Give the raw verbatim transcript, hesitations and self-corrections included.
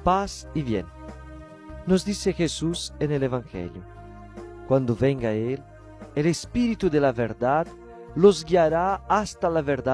paz y bien. Nos dice Jesús en el Evangelio: cuando venga Él, el Espíritu de la verdad los guiará hasta la verdad